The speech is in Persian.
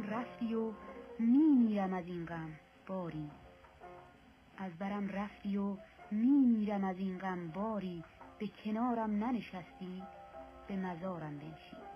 رفتی و میمیرم از این غم باری، از برم رفتی و میمیرم از این غم باری، به کنارم ننشستی به مزارم بنشین.